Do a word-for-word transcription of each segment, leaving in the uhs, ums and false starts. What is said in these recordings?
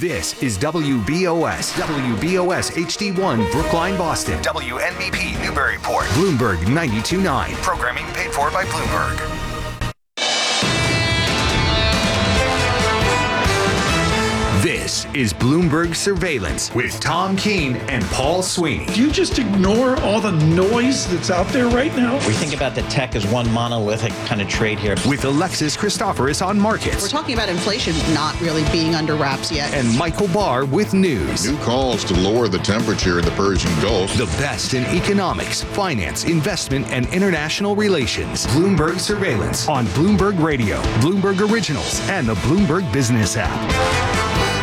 This is W B O S, W B O S H D one, Brookline, Boston. W N B P, Newburyport. Bloomberg ninety-two point nine. Programming paid for by Bloomberg. This is Bloomberg Surveillance with Tom Keene and Paul Sweeney. Do you just ignore all the noise that's out there right now? We think about the tech as one monolithic kind of trade here. With Alexis Christoforous on markets. We're talking about inflation not really being under wraps yet. And Michael Barr with news. New calls to lower the temperature in the Persian Gulf. The best in economics, finance, investment, and international relations. Bloomberg Surveillance on Bloomberg Radio, Bloomberg Originals, and the Bloomberg Business app.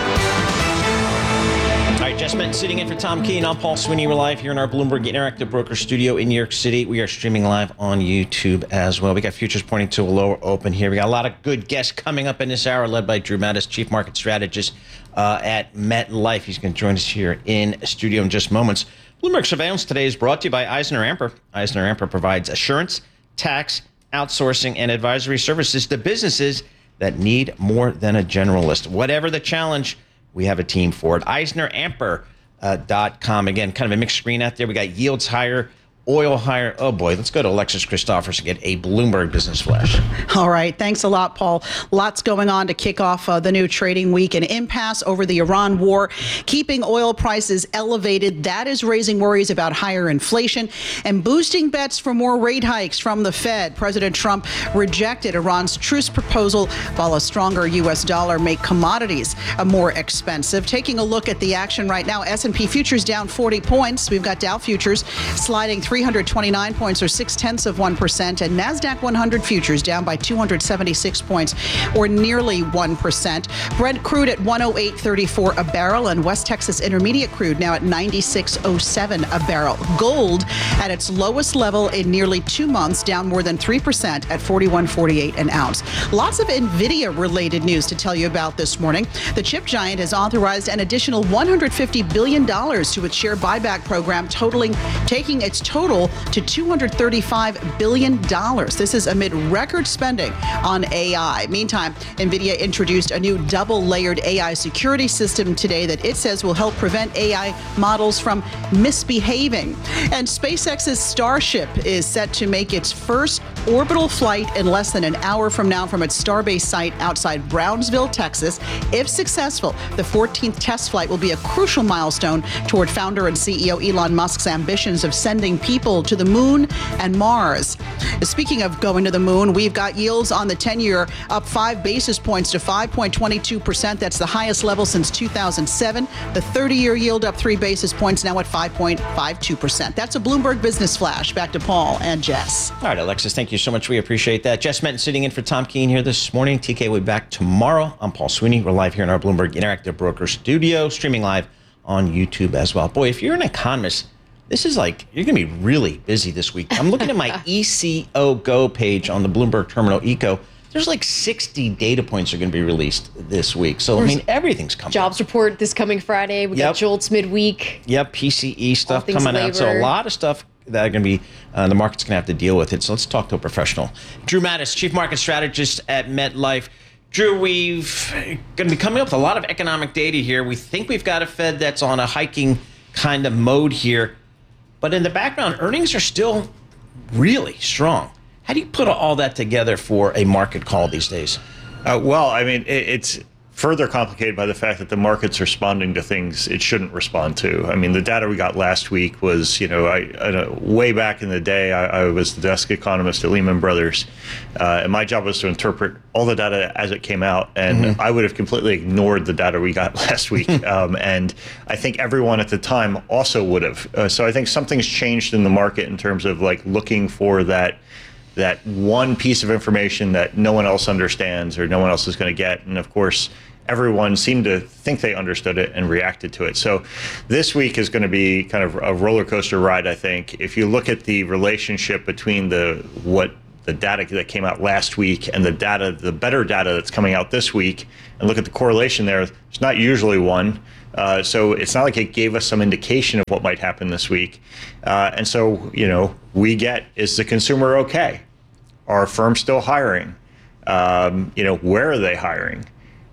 All right, Jess Menton sitting in for Tom Keene. I'm Paul Sweeney. We're live here in our Bloomberg Interactive Broker studio in New York City. We are streaming live on YouTube as well. We got futures pointing to a lower open here. We got a lot of good guests coming up in this hour, led by Drew Mattis, Chief Market Strategist uh, at MetLife. He's going to join us here in studio in just moments. Bloomberg Surveillance today is brought to you by EisnerAmper. EisnerAmper provides assurance, tax, outsourcing, and advisory services to businesses that need more than a generalist. Whatever the challenge, we have a team for it. Eisner Amper dot com. Again, kind of a mixed screen out there. We got yields higher, oil higher. Oh, boy. Let's go to Alexis Christoforous and get a Bloomberg Business Flash. All right. Thanks a lot, Paul. Lots going on to kick off uh, the new trading week. An impasse over the Iran war, keeping oil prices elevated. That is raising worries about higher inflation and boosting bets for more rate hikes from the Fed. President Trump rejected Iran's truce proposal, while a stronger U S dollar make commodities uh, more expensive. Taking a look at the action right now, S and P futures down forty points. We've got Dow futures sliding three hundred twenty-nine points, or six tenths of one percent, and NASDAQ one hundred futures down by two hundred seventy-six points, or nearly one percent. Brent crude at one oh eight thirty-four a barrel, and West Texas Intermediate crude now at ninety-six oh seven a barrel. Gold at its lowest level in nearly two months, down more than three percent at forty-one forty-eight an ounce. Lots of NVIDIA-related news to tell you about this morning. The chip giant has authorized an additional one hundred fifty billion dollars to its share buyback program, totaling taking its total to two hundred thirty-five billion dollars. This is amid record spending on A I. Meantime, NVIDIA introduced a new double-layered A I security system today that it says will help prevent A I models from misbehaving. And SpaceX's Starship is set to make its first orbital flight in less than an hour from now from its Starbase site outside Brownsville, Texas. If successful, the fourteenth test flight will be a crucial milestone toward founder and C E O Elon Musk's ambitions of sending people to the moon and Mars. Speaking of going to the moon, we've got yields on the ten-year up five basis points to five point two two percent. That's the highest level since two thousand seven. The thirty-year yield up three basis points, now at five point five two percent. That's a Bloomberg Business Flash. Back to Paul and Jess. All right, Alexis, thank you so much. We appreciate that. Jess Menton sitting in for Tom Keene here this morning. T K will be back tomorrow. I'm Paul Sweeney. We're live here in our Bloomberg Interactive Broker studio, streaming live on YouTube as well. Boy, if you're an economist, this is like, you're going to be really busy this week. I'm looking at my E C O Go page on the Bloomberg Terminal Eco. There's like sixty data points are going to be released this week. So, There's I mean, everything's coming. Jobs report this coming Friday. We yep. got JOLTS midweek. Yep, P C E stuff coming labor. out. So a lot of stuff that are going to be, uh, the market's going to have to deal with it. So let's talk to a professional. Drew Mattis, Chief Market Strategist at MetLife. Drew, we've going to be coming up with a lot of economic data here. We think we've got a Fed that's on a hiking kind of mode here. But in the background, earnings are still really strong. How do you put all that together for a market call these days? Uh, well, I mean, it, it's further complicated by the fact that the market's responding to things it shouldn't respond to. I mean, the data we got last week was, you know, I, I know, way back in the day, I, I was the desk economist at Lehman Brothers, uh, and my job was to interpret all the data as it came out, and mm-hmm. I would have completely ignored the data we got last week, um, and I think everyone at the time also would have. Uh, so I think something's changed in the market in terms of like looking for that that one piece of information that no one else understands or no one else is going to get, and of course, everyone seemed to think they understood it and reacted to it. So this week is going to be kind of a roller coaster ride, I think. If you look at the relationship between the what the data that came out last week and the data, the better data that's coming out this week, and look at the correlation there, there's not usually one. Uh, so it's not like it gave us some indication of what might happen this week. Uh, and so, you know, we get, is the consumer okay? Are firms still hiring? Um, you know, where are they hiring?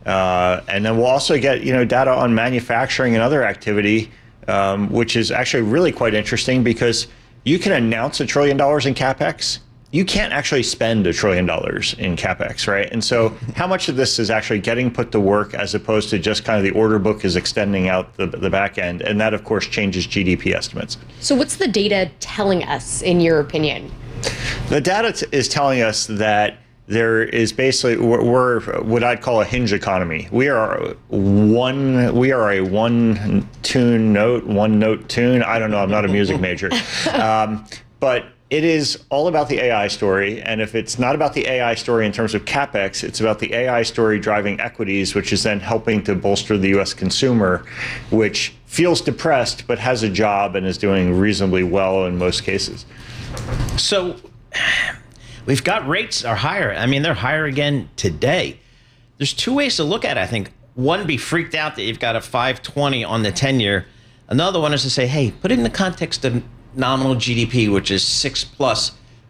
Uh, and then we'll also get, you know, data on manufacturing and other activity, um, which is actually really quite interesting because you can announce a trillion dollars in CapEx. You can't actually spend a trillion dollars in CapEx, right? And so how much of this is actually getting put to work as opposed to just kind of the order book is extending out the, the back end? And that, of course, changes G D P estimates. So what's the data telling us, in your opinion? The data t- is telling us that there is basically, we're, we're what I'd call a hinge economy. We are one, we are a one tune note, one note tune. I don't know, I'm not a music major. Um, but it is all about the A I story. And if it's not about the A I story in terms of CapEx, it's about the A I story driving equities, which is then helping to bolster the U S consumer, which feels depressed, but has a job and is doing reasonably well in most cases. So we've got rates are higher. I mean, they're higher again today. There's two ways to look at it, I think. One, be freaked out that you've got a five twenty on the ten-year. Another one is to say, hey, put it in the context of nominal G D P, which is six plus.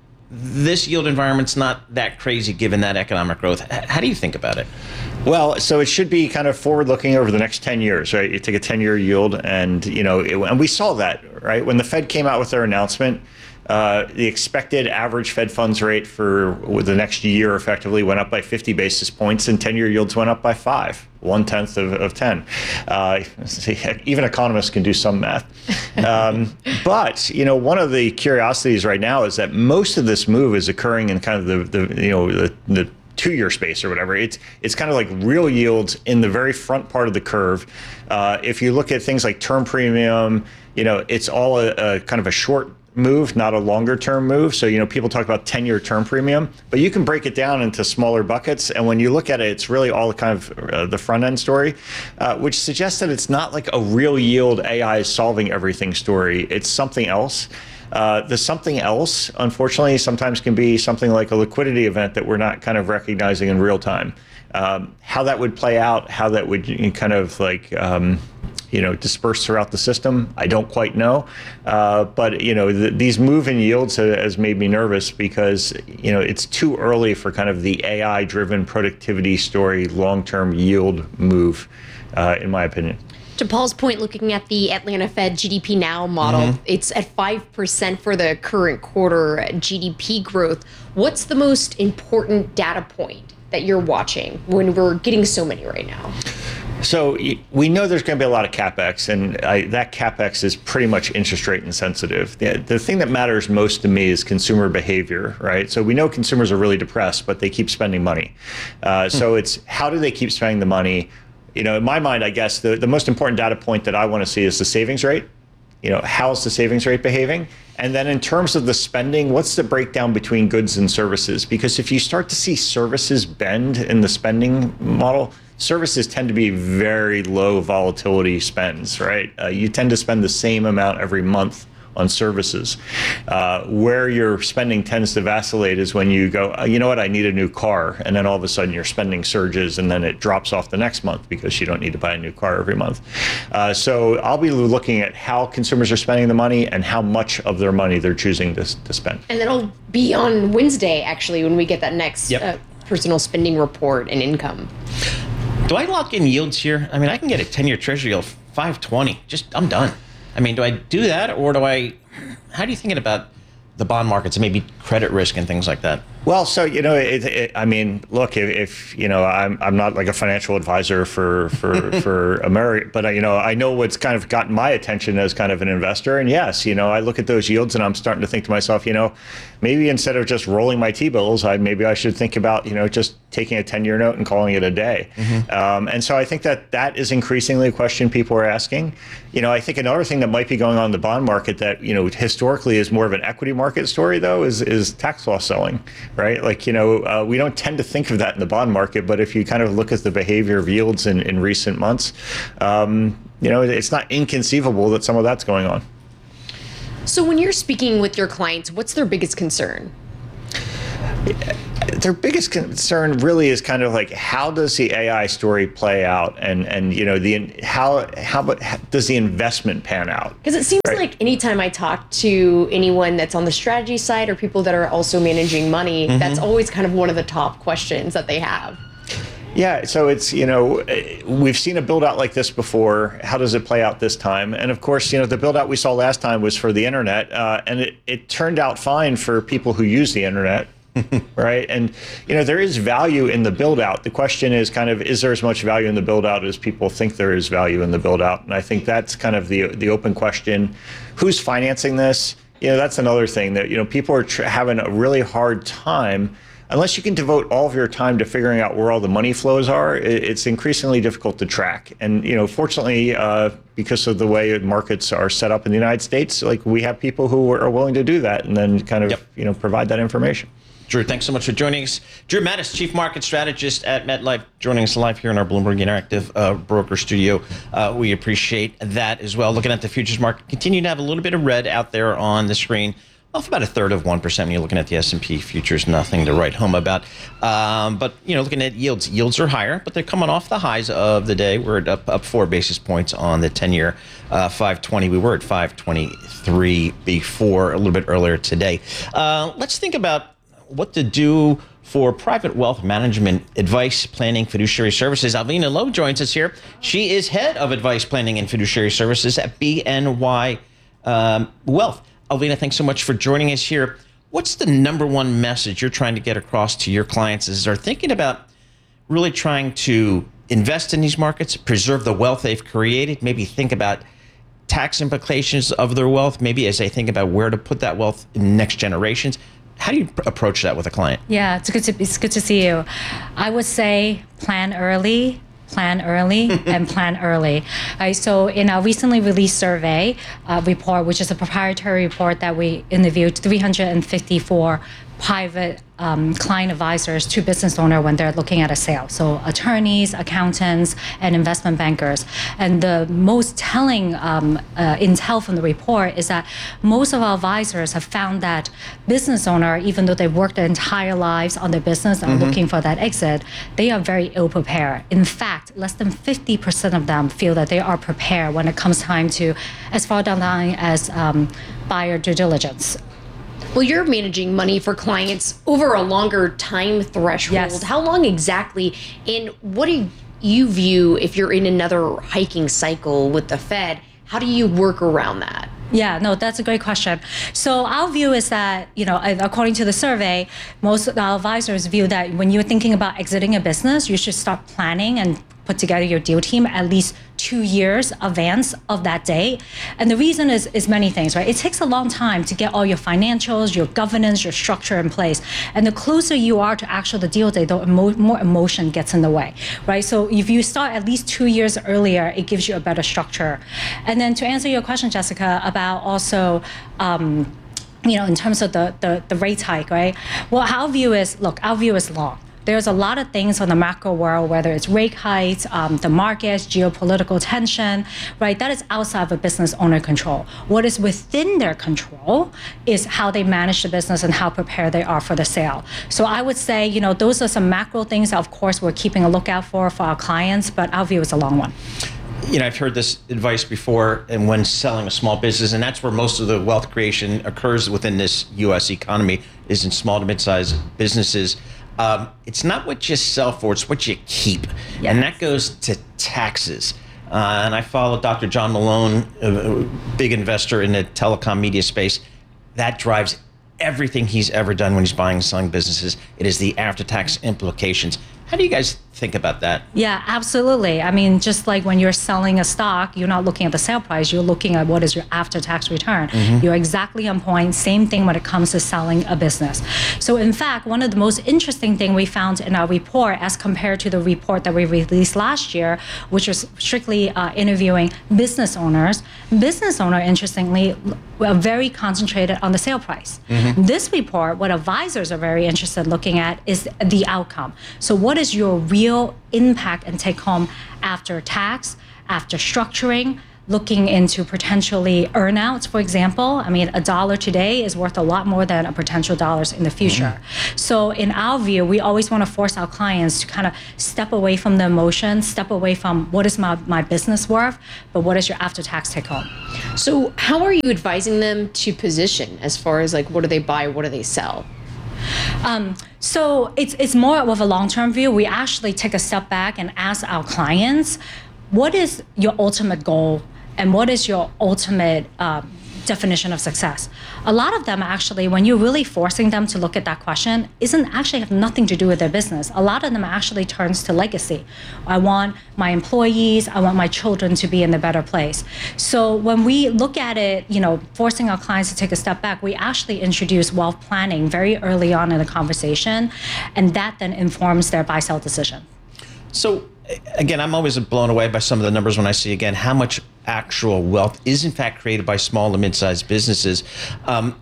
This yield environment's not that crazy given that economic growth. How do you think about it? Well, so it should be kind of forward-looking over the next ten years, right? You take a ten-year yield, and you know, it, and we saw that, right? When the Fed came out with their announcement, uh, the expected average Fed funds rate for the next year effectively went up by fifty basis points, and ten-year yields went up by five, one tenth of, of ten. Uh, even economists can do some math. Um, but you know, one of the curiosities right now is that most of this move is occurring in kind of the, the you know the, the two-year space or whatever. It's it's kind of like real yields in the very front part of the curve. Uh, if you look at things like term premium, you know, it's all a, a kind of a short move, not a longer term move. So, you know, people talk about ten-year term premium, but you can break it down into smaller buckets. And when you look at it, it's really all kind of uh, the front end story, uh, which suggests that it's not like a real yield A I is solving everything story. It's something else. Uh, the something else, unfortunately, sometimes can be something like a liquidity event that we're not kind of recognizing in real time. Um, how that would play out, how that would kind of like, um, you know, disperse throughout the system, I don't quite know. Uh, but, you know, the, these move in yields has made me nervous because, you know, it's too early for kind of the A I-driven productivity story, long-term yield move, uh, in my opinion. To Paul's point, looking at the Atlanta Fed G D P Now model, mm-hmm. it's at five percent for the current quarter G D P growth. What's the most important data point that you're watching when we're getting so many right now? So we know there's going to be a lot of CapEx, and I, that CapEx is pretty much interest rate insensitive. The, the thing that matters most to me is consumer behavior, right? So we know consumers are really depressed, but they keep spending money. Uh, so mm. it's how do they keep spending the money? You know, in my mind, I guess the, the most important data point that I want to see is the savings rate. You know, how's the savings rate behaving? And then in terms of the spending, what's the breakdown between goods and services? Because if you start to see services bend in the spending model, services tend to be very low volatility spends, right? Uh, you tend to spend the same amount every month on services. Uh, where your spending tends to vacillate is when you go, oh, you know what, I need a new car. And then all of a sudden your spending surges and then it drops off the next month because you don't need to buy a new car every month. Uh, so I'll be looking at how consumers are spending the money and how much of their money they're choosing to, to spend. And that'll be on Wednesday, actually, when we get that next yep. uh, personal spending report and income. Do I lock in yields here? I mean, I can get a ten-year treasury yield, five twenty. Just, I'm done. I mean, do I do that, or do I, how do you thinking about the bond markets and maybe credit risk and things like that? Well, so, you know, it, it, I mean, look, if, if, you know, I'm I'm not like a financial advisor for for, for America, but, I, you know, I know what's kind of gotten my attention as kind of an investor. And yes, you know, I look at those yields and I'm starting to think to myself, you know, maybe instead of just rolling my T-bills, I maybe I should think about, you know, just taking a ten-year note and calling it a day. Mm-hmm. Um, and so I think that that is increasingly a question people are asking. You know, I think another thing that might be going on in the bond market that, you know, historically is more of an equity market story, though, is, is tax loss selling. Right? Like, you know, uh, we don't tend to think of that in the bond market, but if you kind of look at the behavior of yields in, in recent months, um, you know, it's not inconceivable that some of that's going on. So when you're speaking with your clients, what's their biggest concern? Their biggest concern really is kind of like, how does the A I story play out, and and you know the how how, how does the investment pan out? Because it seems right? like anytime I talk to anyone that's on the strategy side or people that are also managing money, mm-hmm. that's always kind of one of the top questions that they have. Yeah, so it's, you know, we've seen a build out like this before. How does it play out this time? And of course, you know, the build out we saw last time was for the internet, uh, and it, it turned out fine for people who use the internet. Right. And, you know, there is value in the build out. The question is kind of, is there as much value in the build out as people think there is value in the build out? And I think that's kind of the the open question. Who's financing this? You know, that's another thing that, you know, people are tr- having a really hard time. Unless you can devote all of your time to figuring out where all the money flows are, it's increasingly difficult to track. And, you know, fortunately, uh, because of the way markets are set up in the United States, like we have people who are willing to do that and then kind of, yep. you know, provide that information. Drew, thanks so much for joining us. Drew Mattis, Chief Market Strategist at MetLife, joining us live here in our Bloomberg Interactive uh, broker studio. Uh, we appreciate that as well. Looking at the futures market, continue to have a little bit of red out there on the screen. Off about a third of one percent when you're looking at the S and P futures, nothing to write home about. Um, but, you know, looking at yields, yields are higher, but they're coming off the highs of the day. We're at up, up four basis points on the ten-year uh, five twenty. We were at five twenty-three before, a little bit earlier today. Uh, let's think about what to do for private wealth management advice, planning, fiduciary services. Alvina Lowe joins us here. She is head of advice, planning, and fiduciary services at B N Y um, Wealth. Alvina, thanks so much for joining us here. What's the number one message you're trying to get across to your clients as they're thinking about really trying to invest in these markets, preserve the wealth they've created, maybe think about tax implications of their wealth, maybe as they think about where to put that wealth in next generations? How do you approach that with a client? Yeah, it's good to it's good to see you. I would say plan early, plan early, and plan early. Right, so in our recently released survey uh, report, which is a proprietary report that we interviewed three hundred fifty-four private um, client advisors to business owner when they're looking at a sale. So attorneys, accountants, and investment bankers. And the most telling um, uh, intel from the report is that most of our advisors have found that business owner, even though they've worked their entire lives on their business and mm-hmm. looking for that exit, they are very ill prepared. In fact, less than fifty percent of them feel that they are prepared when it comes time to as far down the line as um, buyer due diligence. Well, you're managing money for clients over a longer time threshold. Yes. How long exactly? And what do you view if you're in another hiking cycle with the Fed? How do you work around that? Yeah, no, that's a great question. So our view is that, you know, according to the survey, most of our advisors view that when you're thinking about exiting a business, you should start planning and put together your deal team at least two years advance of that day. And the reason is, is many things, right? It takes a long time to get all your financials, your governance, your structure in place. And the closer you are to actual the deal day, the emo- more emotion gets in the way, right? So if you start at least two years earlier, it gives you a better structure. And then to answer your question, Jessica, about also, um, you know, in terms of the, the, the rate hike, right? Well, our view is, look, our view is long. There's a lot of things on the macro world, whether it's rate hikes, um, the markets, geopolitical tension, right? That is outside of a business owner control. What is within their control is how they manage the business and how prepared they are for the sale. So I would say, you know, those are some macro things that, of course, we're keeping a lookout for for our clients, but our view is a long one. You know, I've heard this advice before, and when selling a small business, and that's where most of the wealth creation occurs within this U S economy, is in small to mid-sized businesses. Um, it's not what you sell for, it's what you keep. Yes. And that goes to taxes. Uh, and I follow Doctor John Malone, a, a big investor in the telecom media space. That drives everything he's ever done when he's buying and selling businesses. It is the after-tax implications. How do you guys think about that? Yeah, absolutely. I mean, just like when you're selling a stock, you're not looking at the sale price, you're looking at what is your after-tax return. Mm-hmm. You're exactly on point. Same thing when it comes to selling a business. So in fact, one of the most interesting things we found in our report as compared to the report that we released last year, which was strictly uh, interviewing business owners, business owner, interestingly, are very concentrated on the sale price. Mm-hmm. This report, what advisors are very interested in looking at is the outcome. So what is your real impact and take home after tax, after structuring, looking into potentially earnouts, for example. I mean, a dollar today is worth a lot more than a potential dollars in the future. Mm-hmm. So in our view, we always want to force our clients to kind of step away from the emotion, step away from what is my, my business worth, but what is your after-tax take home. So how are you advising them to position as far as like, what do they buy, what do they sell? Um, so it's it's more of a long-term view. We actually take a step back and ask our clients, what is your ultimate goal and what is your ultimate um, definition of success? A lot of them actually, when you're really forcing them to look at that question, isn't actually have nothing to do with their business. A lot of them actually turns to legacy. I want my employees, I want my children to be in a better place. So when we look at it, you know, forcing our clients to take a step back, we actually introduce wealth planning very early on in the conversation, and that then informs their buy-sell decision. So again, I'm always blown away by some of the numbers when I see, again, how much actual wealth is in fact created by small to mid-sized businesses. Um,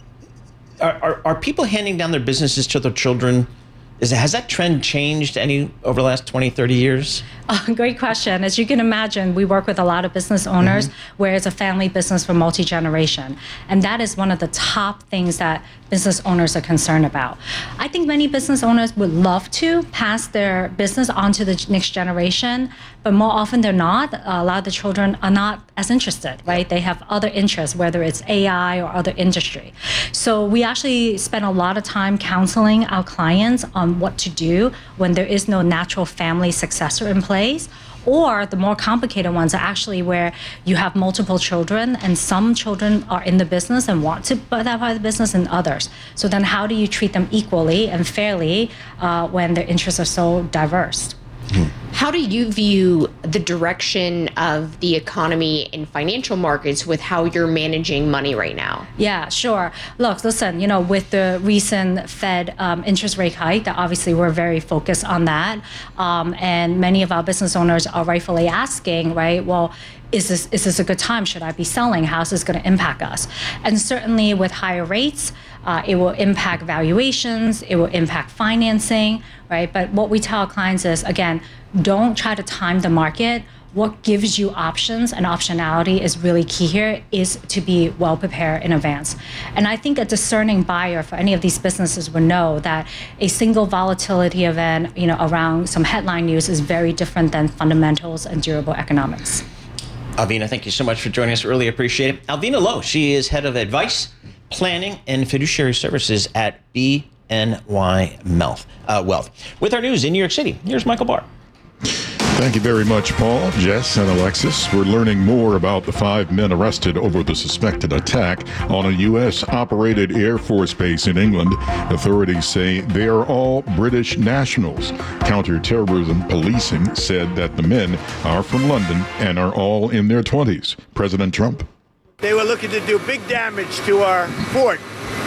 are, are, are people handing down their businesses to their children? Is, has that trend changed any over the last twenty, thirty years? Oh, great question. As you can imagine, we work with a lot of business owners mm-hmm. where it's a family business for multi-generation. And that is one of the top things that business owners are concerned about. I think many business owners would love to pass their business on to the next generation, but more often than not, a lot of the children are not as interested, right? They have other interests, whether it's A I or other industry. So we actually spend a lot of time counseling our clients on what to do when there is no natural family successor in place. Or the more complicated ones are actually where you have multiple children and some children are in the business and want to be that part of the business and others. So then how do you treat them equally and fairly uh, when their interests are so diverse? How do you view the direction of the economy and financial markets with how you're managing money right now? Yeah, sure. Look, listen, you know, with the recent Fed um, interest rate hike, that obviously we're very focused on that. Um, and many of our business owners are rightfully asking, right, well, is this is this a good time? Should I be selling? How's this going to impact us? And certainly with higher rates, uh, it will impact valuations, it will impact financing, right? But what we tell our clients is, again, don't try to time the market. What gives you options and optionality is really key here, is to be well prepared in advance. And I think a discerning buyer for any of these businesses would know that a single volatility event, you know, around some headline news is very different than fundamentals and durable economics. Alvina, thank you so much for joining us. Really appreciate it. Alvina Lowe, she is head of advice, planning, and fiduciary services at B N Y Wealth. Uh, Wealth. With our news in New York City, here's Michael Barr. Thank you very much, Paul, Jess, and Alexis. We're learning more about the five men arrested over the suspected attack on a U S-operated Air Force base in England. Authorities say they are all British nationals. Counterterrorism policing said that the men are from London and are all in their twenties. President Trump. They were looking to do big damage to our fort.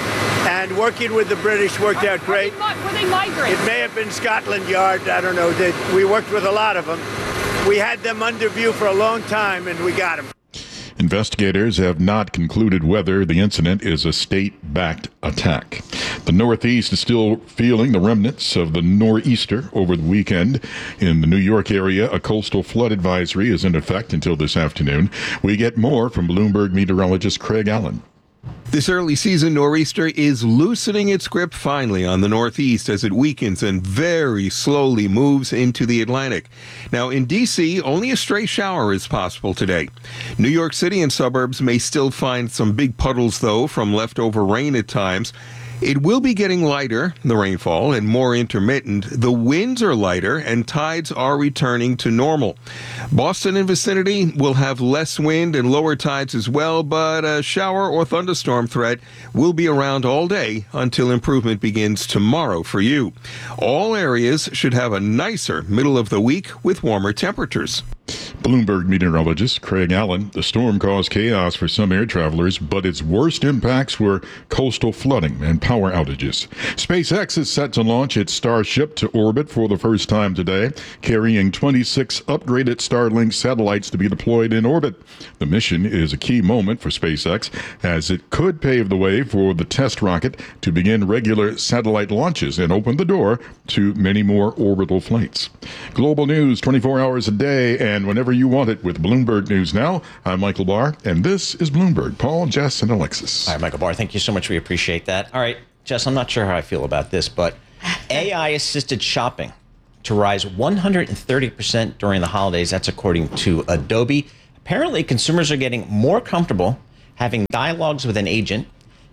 And working with the British worked out great. Were they migrants? It may have been Scotland Yard. I don't know. They, we worked with a lot of them. We had them under view for a long time, and we got them. Investigators have not concluded whether the incident is a state-backed attack. The Northeast is still feeling the remnants of the nor'easter over the weekend. In the New York area, a coastal flood advisory is in effect until this afternoon. We get more from Bloomberg meteorologist Craig Allen. This early season nor'easter is loosening its grip finally on the Northeast as it weakens and very slowly moves into the Atlantic. Now in D C, only a stray shower is possible today. New York City and suburbs may still find some big puddles though from leftover rain at times. It will be getting lighter, the rainfall, and more intermittent. The winds are lighter and tides are returning to normal. Boston and vicinity will have less wind and lower tides as well, but a shower or thunderstorm threat will be around all day until improvement begins tomorrow for you. All areas should have a nicer middle of the week with warmer temperatures. Bloomberg meteorologist Craig Allen. The storm caused chaos for some air travelers, but its worst impacts were coastal flooding and power outages. SpaceX is set to launch its Starship to orbit for the first time today, carrying twenty-six upgraded Starlink satellites to be deployed in orbit. The mission is a key moment for SpaceX, as it could pave the way for the test rocket to begin regular satellite launches and open the door to many more orbital flights. Global news twenty-four hours a day and whenever you want it with Bloomberg News Now. I'm Michael Barr, and this is Bloomberg. Paul, Jess, and Alexis. All right, Michael Barr, thank you so much. We appreciate that. All right, Jess, I'm not sure how I feel about this, but A I-assisted shopping to rise one hundred thirty percent during the holidays. That's according to Adobe. Apparently, consumers are getting more comfortable having dialogues with an agent,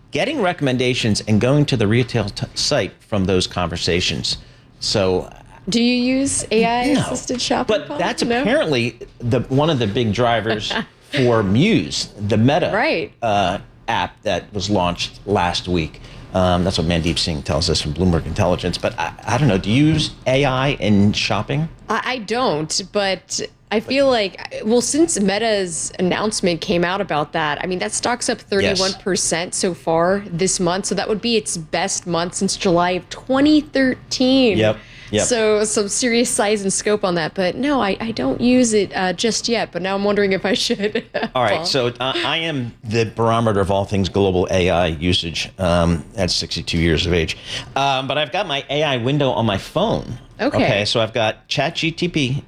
getting recommendations and going to the retail t- site from those conversations. So, do you use A I no, assisted shopping? But Paul? that's No? apparently the one of the big drivers for Muse, the Meta right. uh, app that was launched last week. Um, that's what Mandeep Singh tells us from Bloomberg Intelligence. But I, I don't know. Do you use A I in shopping? I, I don't, but I feel like, well, since Meta's announcement came out about that, I mean, that stock's up thirty-one percent yes. so far this month. So that would be its best month since July of twenty thirteen. Yep. Yep. So some serious size and scope on that. But no, I, I don't use it uh, just yet. But now I'm wondering if I should. All right. So uh, I am the barometer of all things global A I usage um, at sixty-two years of age. Um, but I've got my A I window on my phone. Okay. Okay. So I've got ChatGPT,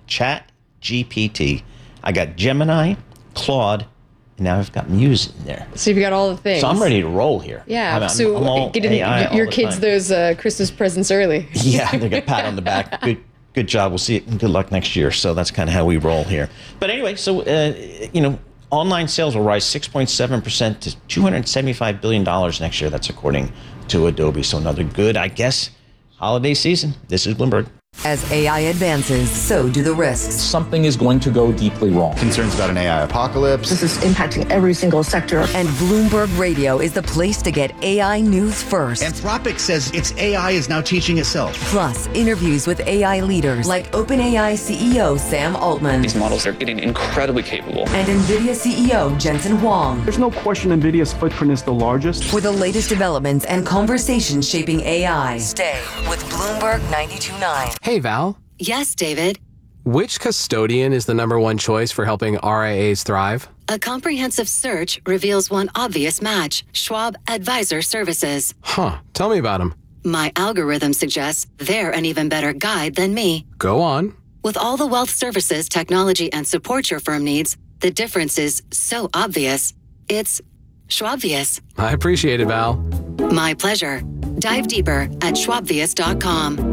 ChatGPT. I got Gemini, Claude, and now I've got Muse in there. So you've got all the things. So I'm ready to roll here. Yeah. I'm, so I'm all getting A I your all the kids time. those uh, Christmas presents early. Yeah, they're gonna pat on the back. Good, good job. We'll see it. Good luck next year. So that's kind of how we roll here. But anyway, so uh, you know, online sales will rise six point seven percent to two hundred seventy-five billion dollars next year. That's according to Adobe. So another good, I guess, holiday season. This is Bloomberg. As A I advances, so do the risks. Something is going to go deeply wrong. Concerns about an A I apocalypse. This is impacting every single sector. And Bloomberg Radio is the place to get A I news first. Anthropic says its A I is now teaching itself. Plus, interviews with A I leaders like OpenAI C E O Sam Altman. These models are getting incredibly capable. And NVIDIA C E O Jensen Huang. There's no question NVIDIA's footprint is the largest. For the latest developments and conversations shaping A I, stay with Bloomberg ninety-two point nine. Hey, Val. Yes, David. Which custodian is the number one choice for helping R I As thrive? A comprehensive search reveals one obvious match: Schwab Advisor Services. Huh. Tell me about them. My algorithm suggests they're an even better guide than me. Go on. With all the wealth services, technology, and support your firm needs, the difference is so obvious. It's Schwabvious. I appreciate it, Val. My pleasure. Dive deeper at schwabvious dot com.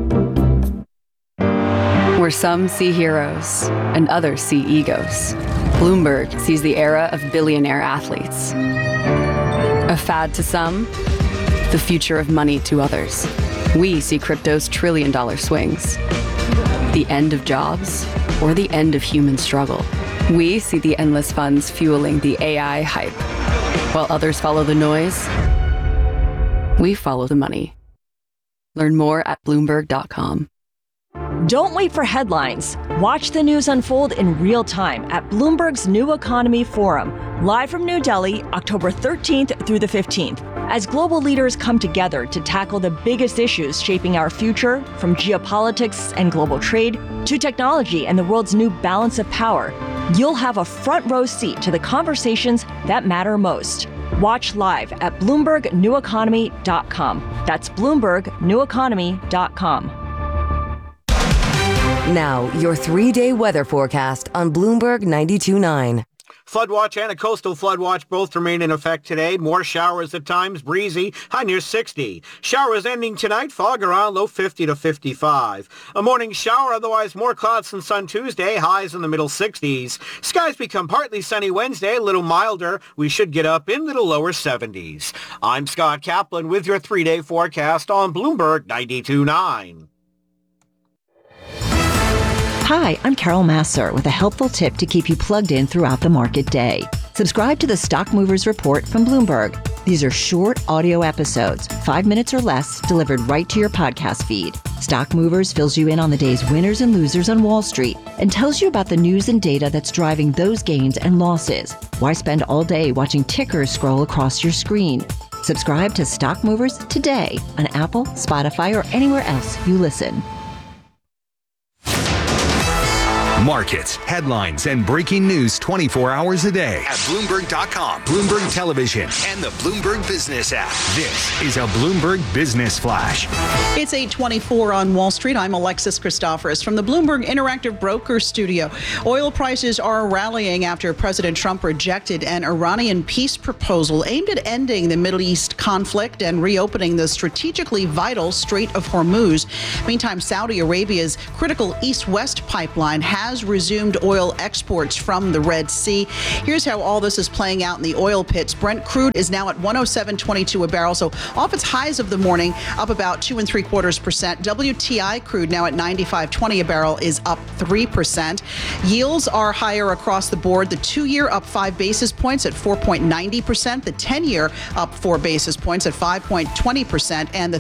Where some see heroes and others see egos, Bloomberg sees the era of billionaire athletes. A fad to some, the future of money to others. We see crypto's trillion dollar swings. The end of jobs or the end of human struggle. We see the endless funds fueling the A I hype. While others follow the noise, we follow the money. Learn more at bloomberg dot com. Don't wait for headlines. Watch the news unfold in real time at Bloomberg's New Economy Forum, live from New Delhi, October thirteenth through the fifteenth, as global leaders come together to tackle the biggest issues shaping our future, from geopolitics and global trade to technology and the world's new balance of power. You'll have a front row seat to the conversations that matter most. Watch live at bloomberg new economy dot com. That's bloomberg new economy dot com. Now, your three-day weather forecast on Bloomberg ninety-two point nine. Flood watch and a coastal flood watch both remain in effect today. More showers at times, breezy, high near sixty. Showers ending tonight, fog around low fifty to fifty-five. A morning shower, otherwise more clouds than sun Tuesday, highs in the middle sixties. Skies become partly sunny Wednesday, a little milder. We should get up into the lower seventies. I'm Scott Kaplan with your three-day forecast on Bloomberg ninety-two point nine. Hi, I'm Carol Massar with a helpful tip to keep you plugged in throughout the market day. Subscribe to the Stock Movers Report from Bloomberg. These are short audio episodes, five minutes or less, delivered right to your podcast feed. Stock Movers fills you in on the day's winners and losers on Wall Street and tells you about the news and data that's driving those gains and losses. Why spend all day watching tickers scroll across your screen? Subscribe to Stock Movers today on Apple, Spotify, or anywhere else you listen. Markets, headlines, and breaking news twenty-four hours a day at Bloomberg dot com, Bloomberg Television, and the Bloomberg Business app. This is a Bloomberg Business Flash. It's eight twenty-four on Wall Street. I'm Alexis Christoforous from the Bloomberg Interactive Broker Studio. Oil prices are rallying after President Trump rejected an Iranian peace proposal aimed at ending the Middle East conflict and reopening the strategically vital Strait of Hormuz. Meantime, Saudi Arabia's critical east-west pipeline has has resumed oil exports from the Red Sea. Here's how all this is playing out in the oil pits. Brent crude is now at one oh seven twenty-two a barrel, so off its highs of the morning, up about two and three quarters percent. W T I crude now at ninety-five twenty a barrel is up three percent. Yields are higher across the board. The two-year up five basis points at four point nine zero percent. The ten-year up four basis points at five point two zero percent. And the